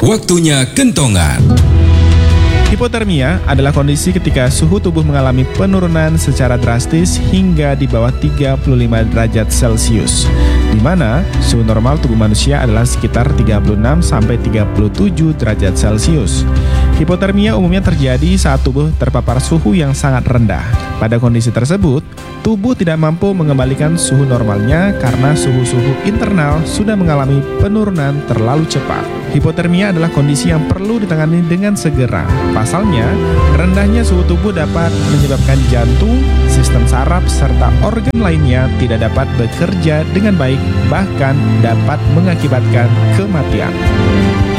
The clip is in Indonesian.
Waktunya kentongan. Hipotermia adalah kondisi ketika suhu tubuh mengalami penurunan secara drastis hingga di bawah 35 derajat Celcius, di mana suhu normal tubuh manusia adalah sekitar 36-37 derajat Celcius. Hipotermia umumnya terjadi saat tubuh terpapar suhu yang sangat rendah. Pada kondisi tersebut, tubuh tidak mampu mengembalikan suhu normalnya karena suhu-suhu internal sudah mengalami penurunan terlalu cepat. Hipotermia adalah kondisi yang perlu ditangani dengan segera. Pasalnya, rendahnya suhu tubuh dapat menyebabkan jantung, sistem saraf, serta organ lainnya tidak dapat bekerja dengan baik, bahkan dapat mengakibatkan kematian.